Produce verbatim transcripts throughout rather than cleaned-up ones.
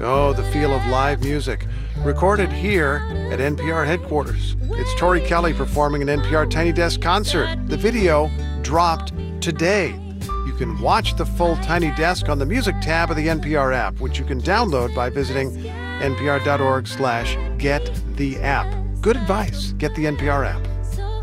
Oh, the feel of live music. Recorded here at N P R headquarters. It's Tori Kelly performing an N P R Tiny Desk concert. The video dropped today. You can watch the full Tiny Desk on the music tab of the N P R app, which you can download by visiting npr.org slash get the app. Good advice. Get the N P R app.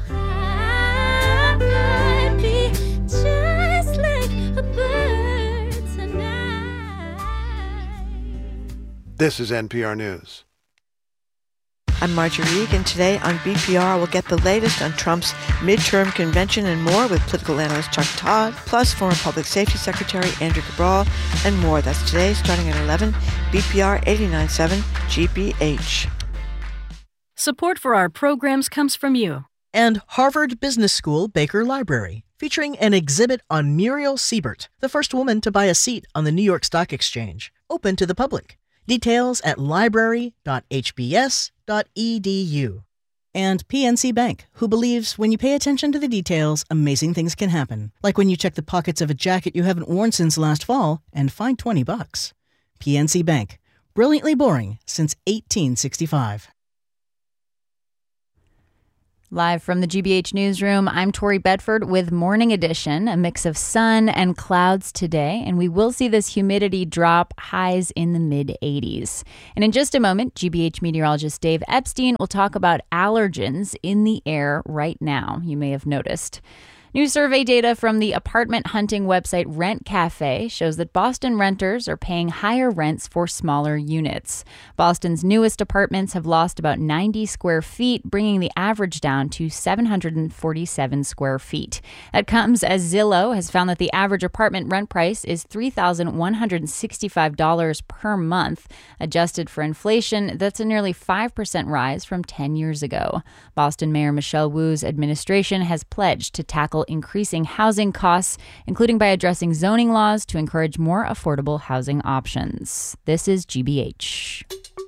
This is N P R News. I'm Marjorie Reed, and today on B P R, we'll get the latest on Trump's midterm convention and more with political analyst Chuck Todd, plus former Public Safety Secretary Andrew Cabral, and more. That's today, starting at eleven, B P R eighty-nine point seven G B H. Support for our programs comes from you. And Harvard Business School Baker Library, featuring an exhibit on Muriel Siebert, the first woman to buy a seat on the New York Stock Exchange, open to the public. Details at library dot h b s dot e d u. And P N C Bank, who believes when you pay attention to the details, amazing things can happen. Like when you check the pockets of a jacket you haven't worn since last fall and find twenty bucks. P N C Bank, brilliantly boring since eighteen sixty-five. Live from the G B H Newsroom, I'm Tori Bedford with Morning Edition, a mix of sun and clouds today, and we will see this humidity drop, highs in the mid eighties. And in just a moment, G B H meteorologist Dave Epstein will talk about allergens in the air right now, you may have noticed. New survey data from the apartment hunting website Rent Cafe shows that Boston renters are paying higher rents for smaller units. Boston's newest apartments have lost about ninety square feet, bringing the average down to seven hundred forty-seven square feet. That comes as Zillow has found that the average apartment rent price is three thousand one hundred sixty-five dollars per month. Adjusted for inflation, that's a nearly five percent rise from ten years ago. Boston Mayor Michelle Wu's administration has pledged to tackle increasing housing costs, including by addressing zoning laws to encourage more affordable housing options. This is G B H.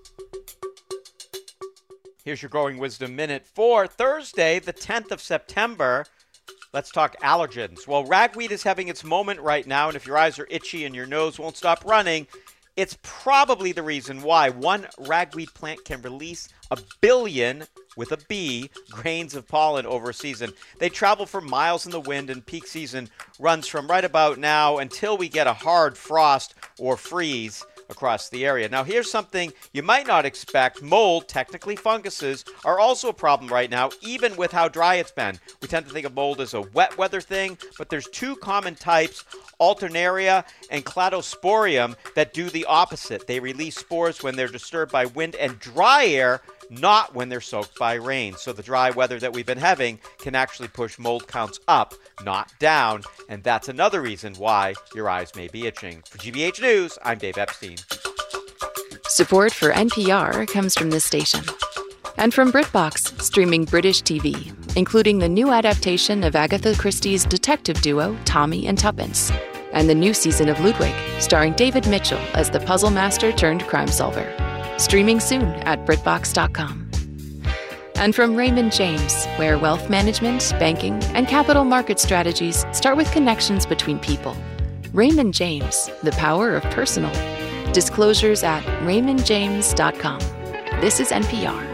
Here's your Growing Wisdom Minute for Thursday, the tenth of September. Let's talk allergens. Well, ragweed is having its moment right now, and if your eyes are itchy and your nose won't stop running, it's probably the reason why one ragweed plant can release a billion, with a B, grains of pollen over a season. They travel for miles in the wind, and peak season runs from right about now until we get a hard frost or freeze across the area. Now, here's something you might not expect. Mold, technically funguses, are also a problem right now, even with how dry it's been. We tend to think of mold as a wet weather thing, but there's two common types, Alternaria and Cladosporium, that do the opposite. They release spores when they're disturbed by wind and dry air, not when they're soaked by rain. So the dry weather that we've been having can actually push mold counts up, not down. And that's another reason why your eyes may be itching. For G B H News, I'm Dave Epstein. Support for N P R comes from this station. And from BritBox, streaming British T V, including the new adaptation of Agatha Christie's detective duo, Tommy and Tuppence, and the new season of Ludwig, starring David Mitchell as the puzzle master turned crime solver. Streaming soon at Britbox dot com. And from Raymond James, where wealth management, banking, and capital market strategies start with connections between people. Raymond James, the power of personal. Disclosures at raymond james dot com. This is N P R.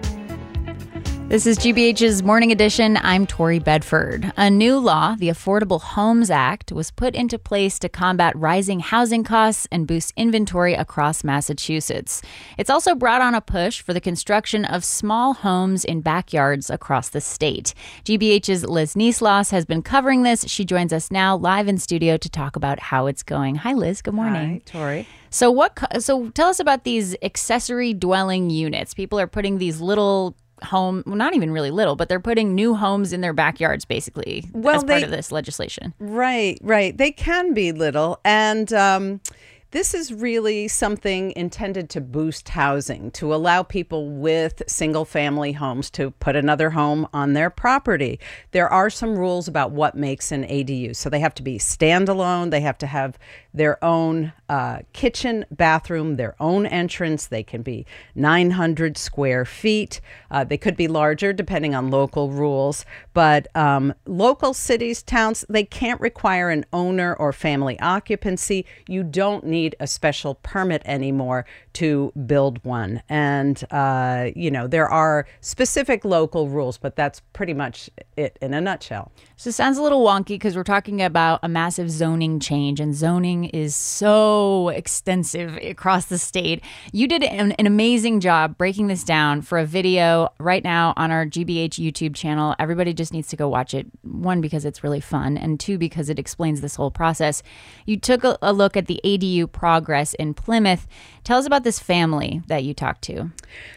This is G B H's Morning Edition. I'm Tori Bedford. A new law, the Affordable Homes Act, was put into place to combat rising housing costs and boost inventory across Massachusetts. It's also brought on a push for the construction of small homes in backyards across the state. G B H's Liz Niesloss has been covering this. She joins us now live in studio to talk about how it's going. Hi, Liz. Good morning. Hi, Tori. So what? So tell us about these accessory dwelling units. People are putting these little home, well, not even really little, but they're putting new homes in their backyards, basically, well, as part they, of this legislation. Right, right. They can be little. And um, this is really something intended to boost housing, to allow people with single family homes to put another home on their property. There are some rules about what makes an A D U. So they have to be standalone. They have to have their own uh, kitchen, bathroom, their own entrance. They can be nine hundred square feet. Uh, they could be larger depending on local rules. But um, local cities, towns, they can't require an owner or family occupancy. You don't need a special permit anymore to build one. And, uh, you know, there are specific local rules, but that's pretty much it in a nutshell. So it sounds a little wonky because we're talking about a massive zoning change, and zoning is so extensive across the state. You did an, an amazing job breaking this down for a video right now on our G B H YouTube channel. Everybody just needs to go watch it. One, because it's really fun, and two, because it explains this whole process. You took a, a look at the A D U progress in Plymouth. Tell us about this family that you talked to.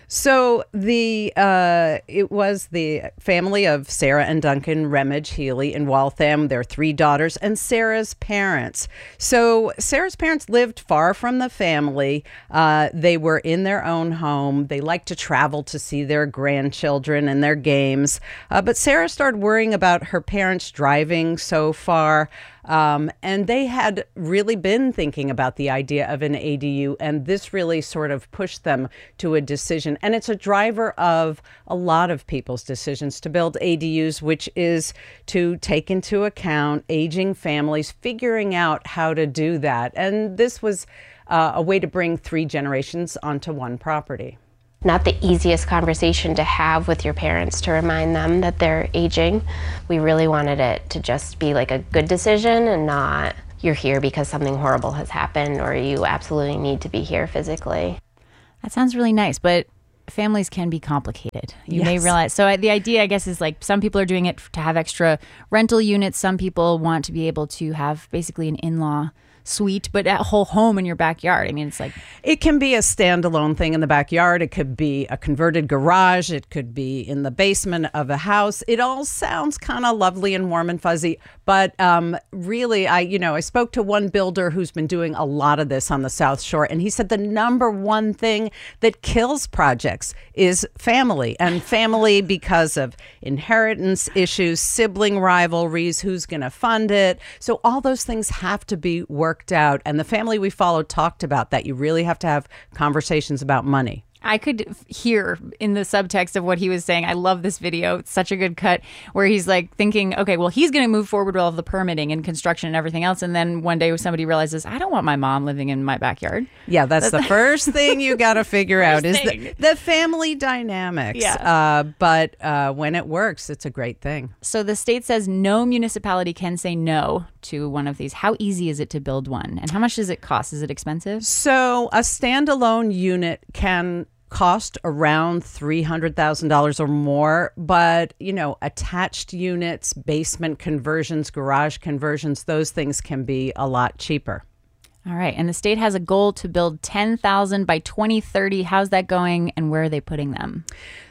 So the uh, it was the family of Sarah and Duncan Remage Healy in Waltham, their three daughters, and Sarah's parents. So Sarah's parents lived far from the family. Uh, they were in their own home. They liked to travel to see their grandchildren and their games. Uh, but Sarah started worrying about her parents driving so far. Um, and they had really been thinking about the idea of an A D U, and this really sort of pushed them to a decision. And it's a driver of a lot of people's decisions to build A D Us, which is to take into account aging families, figuring out how to do that. And this was uh, a way to bring three generations onto one property. Not the easiest conversation to have with your parents to remind them that they're aging. We really wanted it to just be like a good decision and not you're here because something horrible has happened or you absolutely need to be here physically. That sounds really nice, but families can be complicated. You Yes. may realize. So I, the idea, I guess, is like some people are doing it to have extra rental units. Some people want to be able to have basically an in-law suite, but a whole home in your backyard. I mean, it's like... It can be a standalone thing in the backyard. It could be a converted garage. It could be in the basement of a house. It all sounds kind of lovely and warm and fuzzy. But um, really, I, you know, I spoke to one builder who's been doing a lot of this on the South Shore, and he said the number one thing that kills projects is family, and family because of inheritance issues, sibling rivalries, who's going to fund it. So all those things have to be worked out. And the family we followed talked about that. You really have to have conversations about money. I could f- hear in the subtext of what he was saying. I love this video. It's such a good cut where he's like thinking, okay, well, he's going to move forward with all of the permitting and construction and everything else. And then one day somebody realizes, I don't want my mom living in my backyard. Yeah, that's, that's the first thing you got to figure out is the, the family dynamics. Yeah. Uh, but uh, when it works, it's a great thing. So the state says no municipality can say no to one of these. How easy is it to build one? And how much does it cost? Is it expensive? So a standalone unit can cost around three hundred thousand dollars or more. But, you know, attached units, basement conversions, garage conversions, those things can be a lot cheaper. All right. And the state has a goal to build ten thousand by twenty thirty. How's that going and where are they putting them?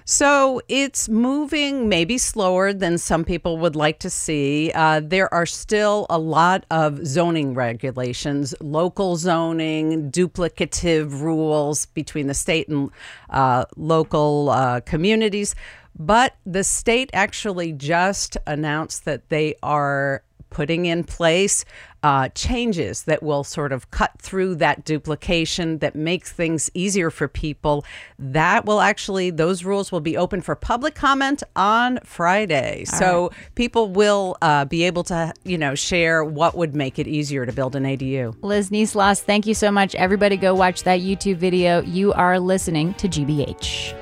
So it's moving maybe slower than some people would like to see. Uh, there are still a lot of zoning regulations, local zoning, duplicative rules between the state and uh, local uh, communities. But the state actually just announced that they are putting in place uh, changes that will sort of cut through that duplication, that makes things easier for people. That will actually, those rules will be open for public comment on Friday. All so right. people will uh, be able to, you know, share what would make it easier to build an A D U. Liz Nieslas, thank you so much. Everybody go watch that YouTube video. You are listening to G B H.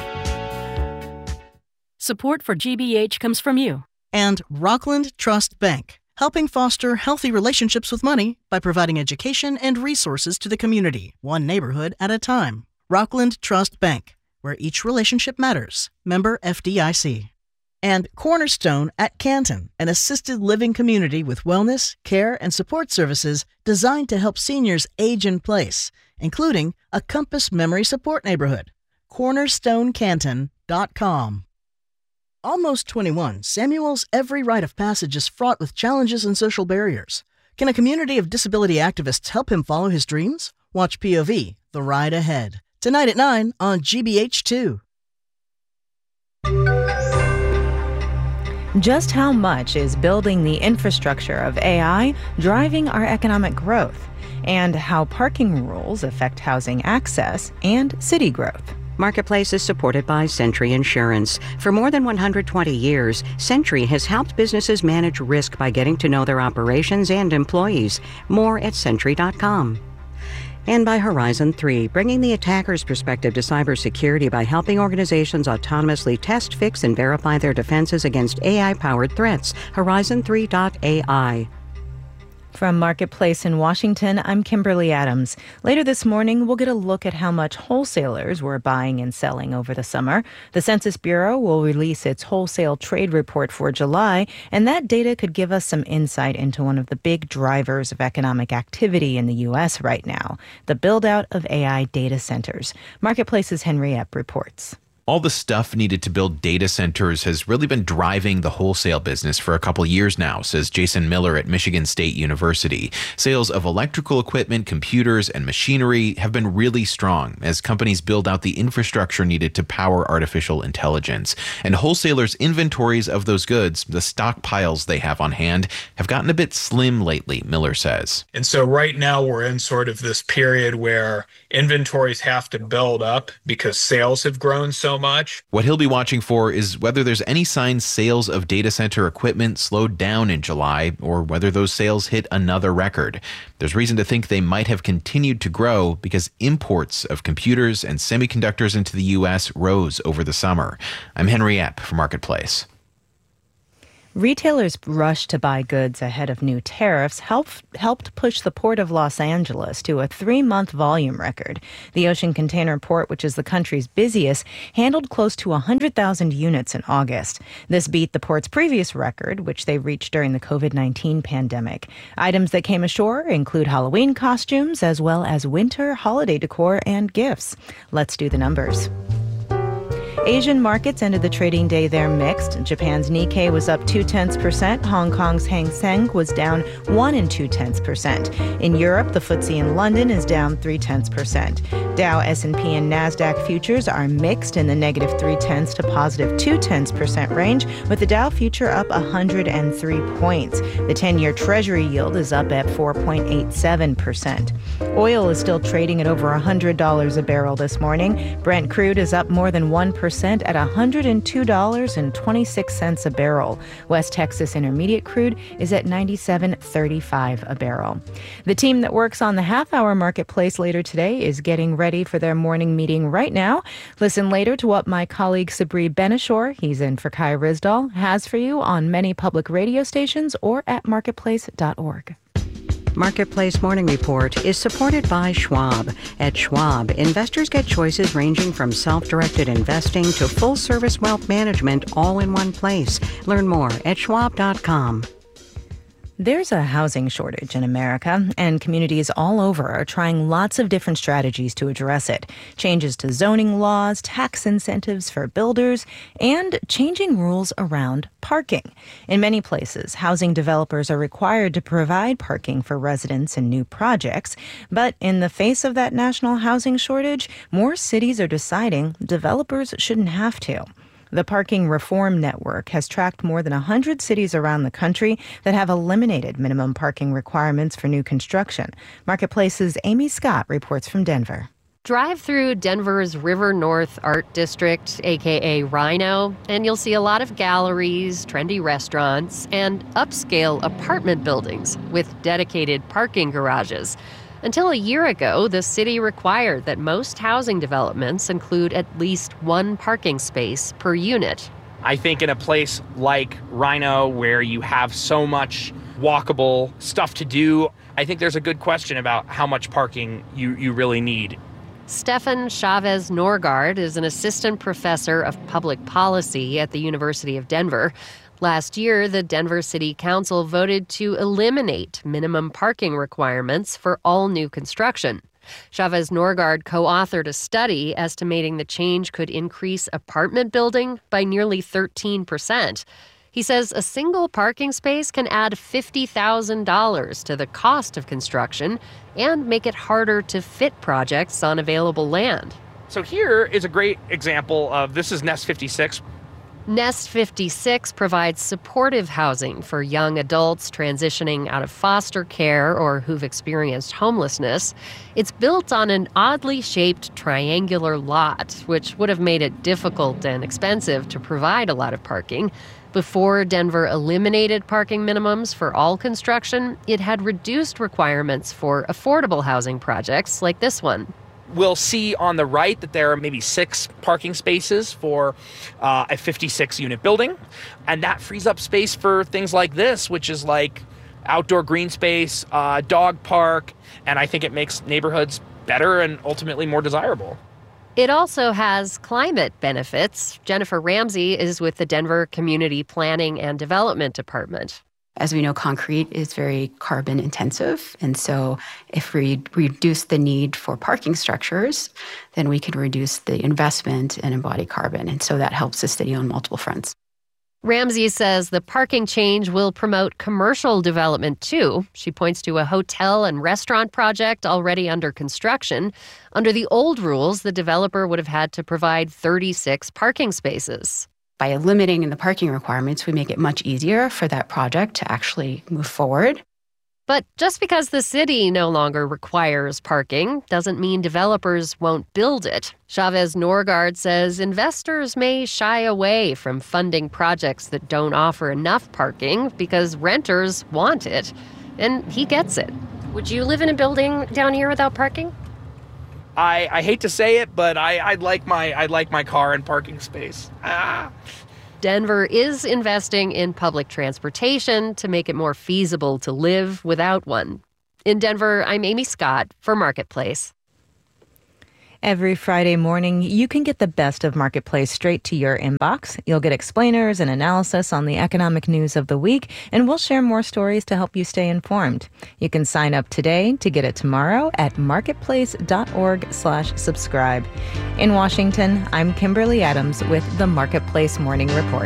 Support for G B H comes from you. And Rockland Trust Bank, helping foster healthy relationships with money by providing education and resources to the community, one neighborhood at a time. Rockland Trust Bank, where each relationship matters. Member F D I C. And Cornerstone at Canton, an assisted living community with wellness, care, and support services designed to help seniors age in place, including a Compass Memory Support Neighborhood. cornerstone canton dot com. Almost twenty-one, Samuel's every rite of passage is fraught with challenges and social barriers. Can a community of disability activists help him follow his dreams? Watch P O V, The Ride Ahead, tonight at nine on G B H two. Just how much is building the infrastructure of A I driving our economic growth? and how parking rules affect housing access and city growth. Marketplace is supported by Sentry Insurance. For more than one hundred twenty years, Sentry has helped businesses manage risk by getting to know their operations and employees. More at Sentry dot com. And by Horizon three, bringing the attacker's perspective to cybersecurity by helping organizations autonomously test, fix, and verify their defenses against A I-powered threats. Horizon three dot A I. From Marketplace in Washington, I'm Kimberly Adams. Later this morning, we'll get a look at how much wholesalers were buying and selling over the summer. The Census Bureau will release its wholesale trade report for July, and that data could give us some insight into one of the big drivers of economic activity in the U S right now, the build-out of A I data centers. Marketplace's Henry Epp reports. All the stuff needed to build data centers has really been driving the wholesale business for a couple years now, says Jason Miller at Michigan State University. Sales of electrical equipment, computers, and machinery have been really strong as companies build out the infrastructure needed to power artificial intelligence. And wholesalers' inventories of those goods, the stockpiles they have on hand, have gotten a bit slim lately, Miller says. And so right now we're in sort of this period where inventories have to build up because sales have grown so much. What he'll be watching for is whether there's any signs sales of data center equipment slowed down in July or whether those sales hit another record. There's reason to think they might have continued to grow because imports of computers and semiconductors into the U S rose over the summer. I'm Henry Epp for Marketplace. Retailers rushed to buy goods ahead of new tariffs helped, helped push the Port of Los Angeles to a three-month volume record. The Ocean Container Port, which is the country's busiest, handled close to one hundred thousand units in August. This beat the port's previous record, which they reached during the covid nineteen pandemic. Items that came ashore include Halloween costumes, as well as winter holiday decor and gifts. Let's do the numbers. Asian markets ended the trading day there mixed. Japan's Nikkei was up two-tenths percent. Hong Kong's Hang Seng was down one and two-tenths percent. In Europe, the F T S E in London is down three-tenths percent. Dow, S and P, and NASDAQ futures are mixed in the negative three-tenths to positive two-tenths percent range, with the Dow future up one hundred three points. The ten-year Treasury yield is up at four point eight seven percent. Oil is still trading at over one hundred dollars a barrel this morning. Brent crude is up more than one percent at one hundred two dollars and twenty-six cents a barrel. West Texas Intermediate crude is at ninety-seven thirty-five a barrel. The team that works on the half-hour marketplace later today is getting ready for their morning meeting right now. Listen later to what my colleague Sabri Benishore, he's in for Kai Rizdal, has for you on many public radio stations or at marketplace dot org. Marketplace Morning Report is supported by Schwab. At Schwab, investors get choices ranging from self-directed investing to full-service wealth management all in one place. Learn more at schwab dot com. There's a housing shortage in America, and communities all over are trying lots of different strategies to address it. Changes to zoning laws, tax incentives for builders, and changing rules around parking. In many places, housing developers are required to provide parking for residents in new projects. But in the face of that national housing shortage, more cities are deciding developers shouldn't have to. The Parking Reform Network has tracked more than one hundred cities around the country that have eliminated minimum parking requirements for new construction. Marketplace's Amy Scott reports from Denver. Drive through Denver's River North Art District, aka Rhino, and you'll see a lot of galleries, trendy restaurants, and upscale apartment buildings with dedicated parking garages. Until a year ago, the city required that most housing developments include at least one parking space per unit. I think in a place like Rhino, where you have so much walkable stuff to do, I think there's a good question about how much parking you, you really need. Stefan Chavez Norgaard is an assistant professor of public policy at the University of Denver. Last year, the Denver City Council voted to eliminate minimum parking requirements for all new construction. Chavez Norgaard co-authored a study estimating the change could increase apartment building by nearly thirteen percent. He says a single parking space can add fifty thousand dollars to the cost of construction and make it harder to fit projects on available land. So here is a great example of, this is Nest fifty-six. Nest fifty-six provides supportive housing for young adults transitioning out of foster care or who've experienced homelessness. It's built on an oddly shaped triangular lot, which would have made it difficult and expensive to provide a lot of parking. Before Denver eliminated parking minimums for all construction, it had reduced requirements for affordable housing projects like this one. We'll see on the right that there are maybe six parking spaces for uh, a fifty-six unit building. And that frees up space for things like this, which is like outdoor green space, uh, dog park. And I think it makes neighborhoods better and ultimately more desirable. It also has climate benefits. Jennifer Ramsey is with the Denver Community Planning and Development Department. As we know, concrete is very carbon intensive. And so if we reduce the need for parking structures, then we can reduce the investment and embodied carbon. And so that helps the city on multiple fronts. Ramsey says the parking change will promote commercial development too. She points to a hotel and restaurant project already under construction. Under the old rules, the developer would have had to provide thirty-six parking spaces. By limiting the parking requirements, we make it much easier for that project to actually move forward. But just because the city no longer requires parking doesn't mean developers won't build it. Chavez Norgard says investors may shy away from funding projects that don't offer enough parking because renters want it. And he gets it. Would you live in a building down here without parking? I, I hate to say it, but I, I'd like my I'd like my car and parking space. Ah. Denver is investing in public transportation to make it more feasible to live without one. In Denver, I'm Amy Scott for Marketplace. Every Friday morning, you can get the best of Marketplace straight to your inbox. You'll get explainers and analysis on the economic news of the week, and we'll share more stories to help you stay informed. You can sign up today to get it tomorrow at marketplace.org slash subscribe. In Washington, I'm Kimberly Adams with the Marketplace Morning Report.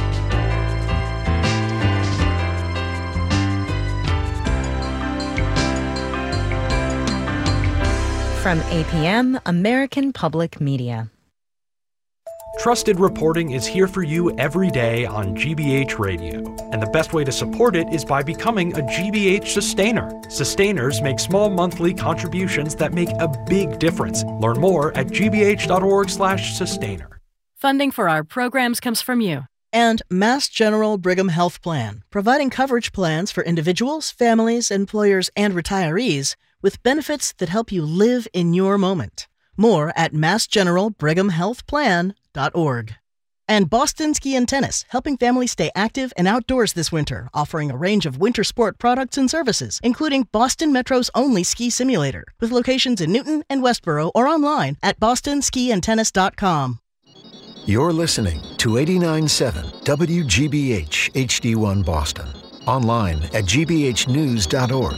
From A P M, American Public Media. Trusted reporting is here for you every day on G B H Radio. And the best way to support it is by becoming a G B H sustainer. Sustainers make small monthly contributions that make a big difference. Learn more at gbh.org slash sustainer. Funding for our programs comes from you. And Mass General Brigham Health Plan, providing coverage plans for individuals, families, employers, and retirees with benefits that help you live in your moment. More at mass general brigham health plan dot org. And Boston Ski and Tennis, helping families stay active and outdoors this winter, offering a range of winter sport products and services, including Boston Metro's only ski simulator, with locations in Newton and Westboro or online at boston ski and tennis dot com. You're listening to eighty-nine point seven W G B H H D one Boston, online at g b h news dot org.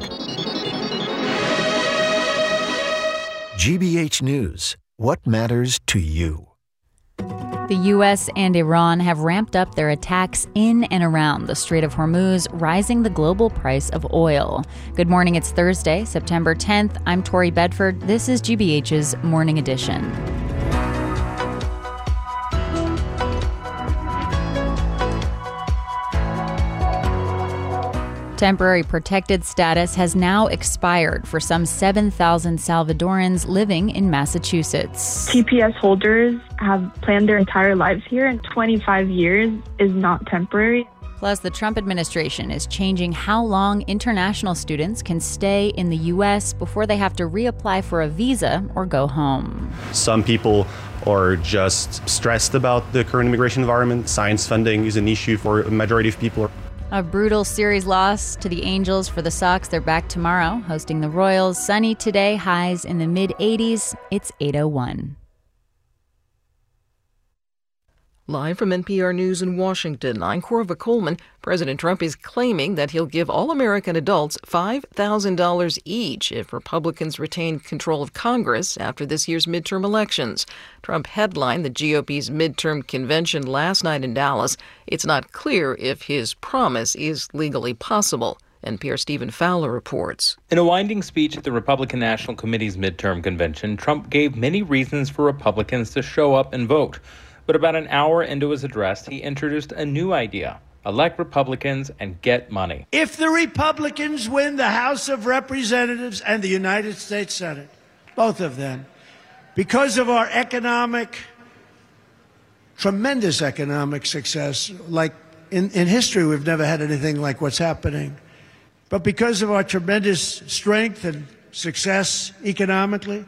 G B H News, what matters to you? The U S and Iran have ramped up their attacks in and around the Strait of Hormuz, rising the global price of oil. Good morning, it's Thursday, September tenth. I'm Tori Bedford. This is G B H's Morning Edition. Temporary protected status has now expired for some seven thousand Salvadorans living in Massachusetts. T P S holders have planned their entire lives here, and twenty-five years is not temporary. Plus, the Trump administration is changing how long international students can stay in the U S before they have to reapply for a visa or go home. Some people are just stressed about the current immigration environment. Science funding is an issue for a majority of people. A brutal series loss to the Angels for the Sox. They're back tomorrow, hosting the Royals. Sunny today, highs in the mid eighties. It's eight oh one. Live from N P R News in Washington, I'm Corva Coleman. President Trump is claiming that he'll give all American adults five thousand dollars each if Republicans retain control of Congress after this year's midterm elections. Trump headlined the G O P's midterm convention last night in Dallas. It's not clear if his promise is legally possible. N P R Stephen Fowler reports. In a winding speech at the Republican National Committee's midterm convention, Trump gave many reasons for Republicans to show up and vote. But about an hour into his address, he introduced a new idea: elect Republicans and get money. If the Republicans win the House of Representatives and the United States Senate, both of them, because of our economic, tremendous economic success, like in, in history, we've never had anything like what's happening. But because of our tremendous strength and success economically,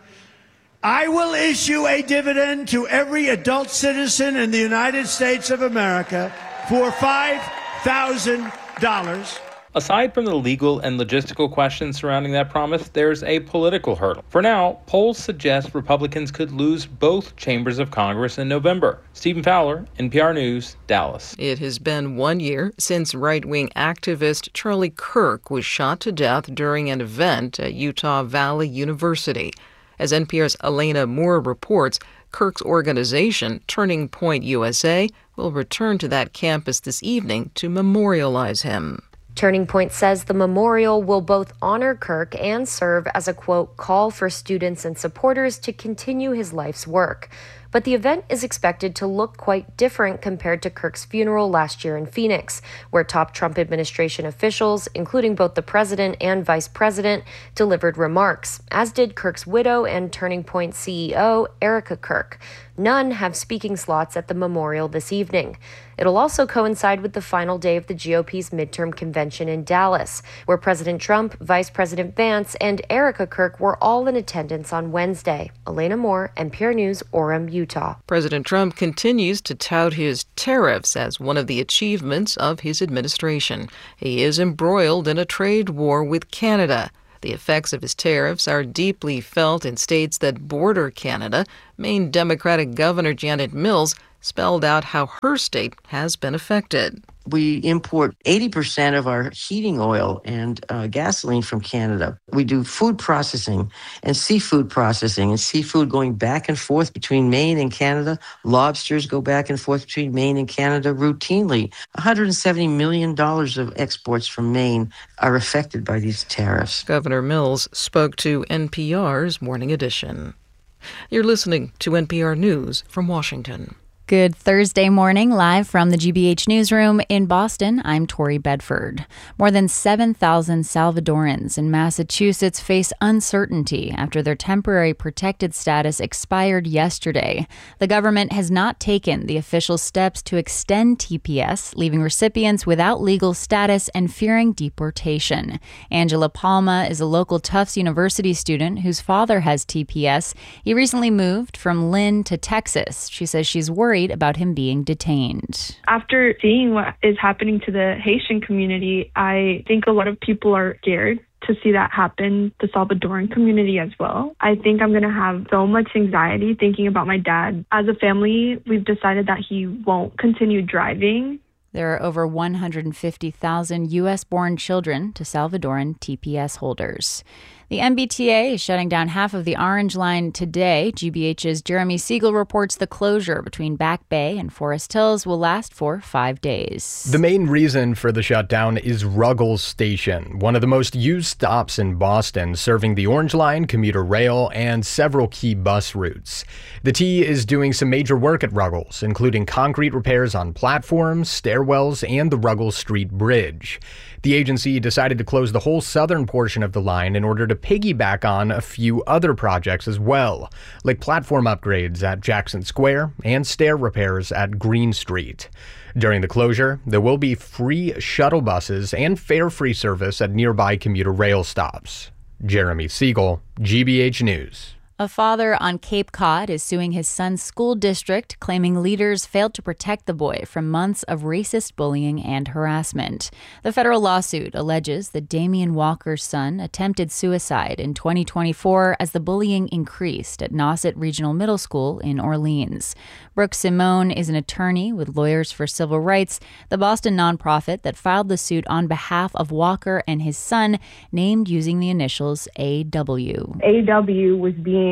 I will issue a dividend to every adult citizen in the United States of America for five thousand dollars. Aside from the legal and logistical questions surrounding that promise, there's a political hurdle. For now, polls suggest Republicans could lose both chambers of Congress in November. Stephen Fowler, N P R News, Dallas. It has been one year since right-wing activist Charlie Kirk was shot to death during an event at Utah Valley University. As N P R's Elena Moore reports, Kirk's organization, Turning Point U S A, will return to that campus this evening to memorialize him. Turning Point says the memorial will both honor Kirk and serve as a, quote, call for students and supporters to continue his life's work. But the event is expected to look quite different compared to Kirk's funeral last year in Phoenix, where top Trump administration officials, including both the president and vice president, delivered remarks, as did Kirk's widow and Turning Point C E O, Erica Kirk. None have speaking slots at the memorial this evening. It'll also coincide with the final day of the G O P's midterm convention in Dallas, where President Trump, Vice President Vance, and Erica Kirk were all in attendance on Wednesday. Elena Moore, N P R News, Orem, Utah. President Trump continues to tout his tariffs as one of the achievements of his administration. He is embroiled in a trade war with Canada. The effects of his tariffs are deeply felt in states that border Canada. Maine Democratic Governor Janet Mills spelled out how her state has been affected. We import eighty percent of our heating oil and uh, gasoline from Canada. We do food processing and seafood processing, and seafood going back and forth between Maine and Canada. Lobsters go back and forth between Maine and Canada routinely. one hundred seventy million dollars of exports from Maine are affected by these tariffs. Governor Mills spoke to N P R's Morning Edition. You're listening to N P R News from Washington. Good Thursday morning, live from the G B H Newsroom in Boston. I'm Tori Bedford. More than seven thousand Salvadorans in Massachusetts face uncertainty after their temporary protected status expired yesterday. The government has not taken the official steps to extend T P S, leaving recipients without legal status and fearing deportation. Angela Palma is a local Tufts University student whose father has T P S. He recently moved from Lynn to Texas. She says she's worried about him being detained. After seeing what is happening to the Haitian community, I think a lot of people are scared to see that happen, the Salvadoran community as well. I think I'm going to have so much anxiety thinking about my dad. As a family, we've decided that he won't continue driving. There are over one hundred fifty thousand U S-born children to Salvadoran T P S holders. The M B T A is shutting down half of the Orange Line today. G B H's Jeremy Siegel reports the closure between Back Bay and Forest Hills will last for five days. The main reason for the shutdown is Ruggles Station, one of the most used stops in Boston, serving the Orange Line, commuter rail, and several key bus routes. The T is doing some major work at Ruggles, including concrete repairs on platforms, stairwells, and the Ruggles Street Bridge. The agency decided to close the whole southern portion of the line in order to piggyback on a few other projects as well, like platform upgrades at Jackson Square and stair repairs at Green Street. During the closure, there will be free shuttle buses and fare-free service at nearby commuter rail stops. Jeremy Siegel, G B H News. A father on Cape Cod is suing his son's school district, claiming leaders failed to protect the boy from months of racist bullying and harassment. The federal lawsuit alleges that Damian Walker's son attempted suicide in twenty twenty-four as the bullying increased at Nauset Regional Middle School in Orleans. Brooke Simone is an attorney with Lawyers for Civil Rights, the Boston nonprofit that filed the suit on behalf of Walker and his son, named using the initials A W. A W was being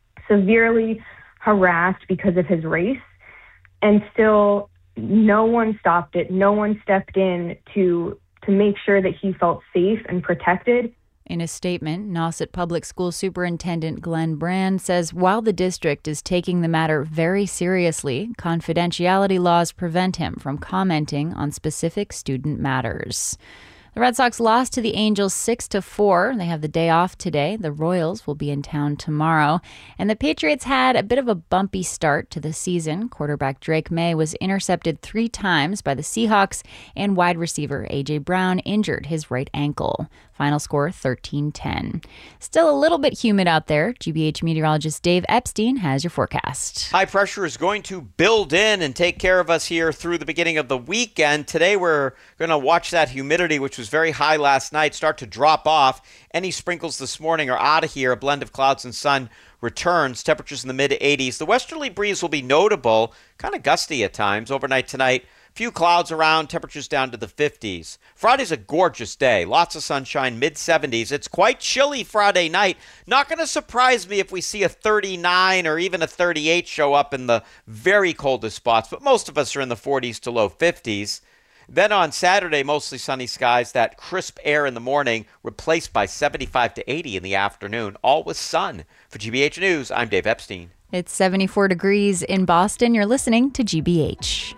severely harassed because of his race, and still no one stopped it. No one stepped in to to make sure that he felt safe and protected. In a statement, Nauset Public School Superintendent Glenn Brand says while the district is taking the matter very seriously, confidentiality laws prevent him from commenting on specific student matters. The Red Sox lost to the Angels six to four. They have the day off today. The Royals will be in town tomorrow. And the Patriots had a bit of a bumpy start to the season. Quarterback Drake May was intercepted three times by the Seahawks, and wide receiver A J. Brown injured his right ankle. Final score thirteen ten. Still a little bit humid out there. G B H meteorologist Dave Epstein has your forecast. High pressure is going to build in and take care of us here through the beginning of the weekend. Today we're going to watch that humidity, which was very high last night, start to drop off. Any sprinkles this morning are out of here. A blend of clouds and sun returns. Temperatures in the mid eighties. The westerly breeze will be notable, kind of gusty at times. Overnight tonight, few clouds around, temperatures down to the fifties. Friday's a gorgeous day. Lots of sunshine, mid seventies. It's quite chilly Friday night. Not going to surprise me if we see a thirty-nine or even a thirty-eight show up in the very coldest spots, but most of us are in the forties to low fifties. Then on Saturday, mostly sunny skies, that crisp air in the morning replaced by seventy-five to eighty in the afternoon, all with sun. For G B H News, I'm Dave Epstein. It's seventy-four degrees in Boston. You're listening to G B H.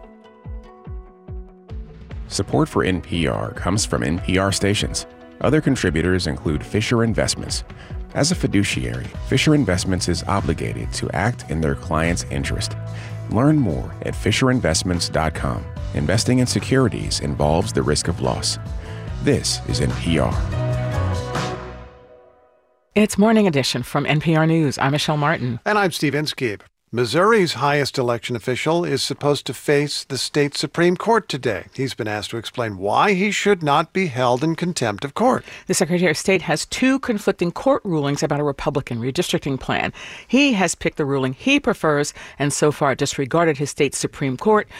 Support for N P R comes from N P R stations. Other contributors include Fisher Investments. As a fiduciary, Fisher Investments is obligated to act in their client's interest. Learn more at fisher investments dot com. Investing in securities involves the risk of loss. This is N P R. It's Morning Edition from N P R News. I'm Michelle Martin. And I'm Steve Inskeep. Missouri's highest election official is supposed to face the state Supreme Court today. He's been asked to explain why he should not be held in contempt of court. The Secretary of State has two conflicting court rulings about a Republican redistricting plan. He has picked the ruling he prefers and so far disregarded his state's Supreme Court,